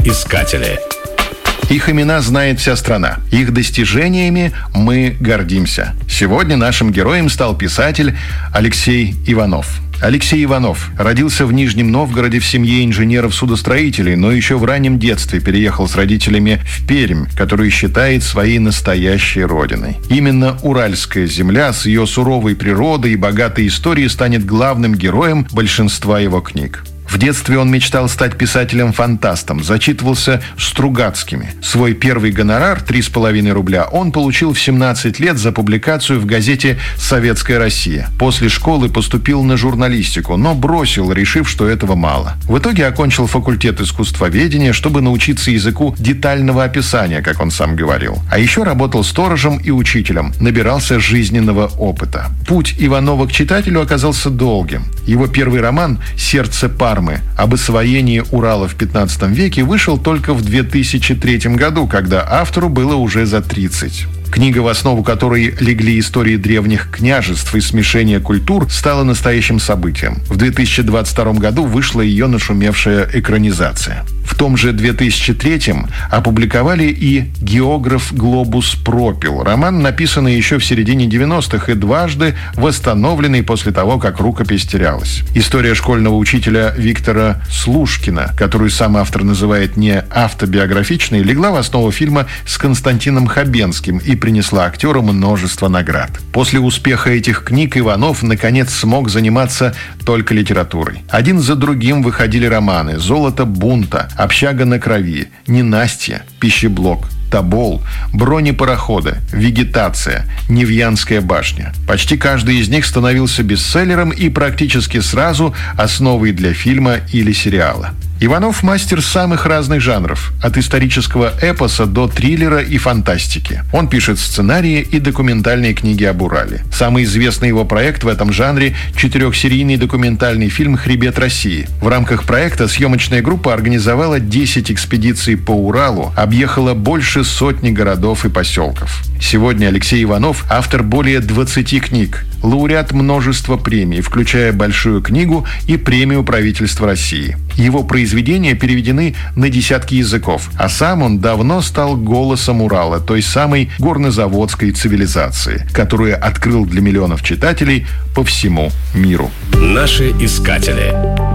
искатели. Их имена знает вся страна. Их достижениями мы гордимся. Сегодня нашим героем стал писатель Алексей Иванов. Алексей Иванов родился в Нижнем Новгороде в семье инженеров-судостроителей, но еще в раннем детстве переехал с родителями в Пермь, которую считает своей настоящей родиной. Именно Уральская земля с ее суровой природой и богатой историей станет главным героем большинства его книг. В детстве он мечтал стать писателем-фантастом, зачитывался Стругацкими. Свой первый гонорар, 3,5 рубля, он получил в 17 лет за публикацию в газете «Советская Россия». После школы поступил на журналистику, но бросил, решив, что этого мало. В итоге окончил факультет искусствоведения, чтобы научиться языку детального описания, как он сам говорил. А еще работал сторожем и учителем, набирался жизненного опыта. Путь Иванова к читателю оказался долгим. Его первый роман «Сердце Пармы» об освоении Урала в 15 веке вышел только в 2003 году, когда автору было уже за 30. Книга, в основу которой легли истории древних княжеств и смешения культур, стала настоящим событием. В 2022 году вышла ее нашумевшая экранизация. В том же 2003-м опубликовали и «Географ Глобус пропил». Роман, написанный еще в середине 90-х и дважды восстановленный после того, как рукопись терялась. История школьного учителя Виктора Слушкина, которую сам автор называет не автобиографичной, легла в основу фильма с Константином Хабенским и принесла актеру множество наград. После успеха этих книг Иванов, наконец, смог заниматься только литературой. Один за другим выходили романы «Золото бунта», «Общага на крови», «Ненастье», «Пищеблок», «Тобол», «Бронепароходы», «Вегетация», «Невьянская башня». Почти каждый из них становился бестселлером и практически сразу основой для фильма или сериала. Иванов – мастер самых разных жанров, от исторического эпоса до триллера и фантастики. Он пишет сценарии и документальные книги об Урале. Самый известный его проект в этом жанре – 4-серийный документальный фильм «Хребет России». В рамках проекта съемочная группа организовала 10 экспедиций по Уралу, объехала больше сотни городов и поселков. Сегодня Алексей Иванов – автор более 20 книг, лауреат множества премий, включая «Большую книгу» и премию правительства России. Его произведения переведены на десятки языков, а сам он давно стал голосом Урала, той самой горнозаводской цивилизации, которую открыл для миллионов читателей по всему миру. Наши искатели.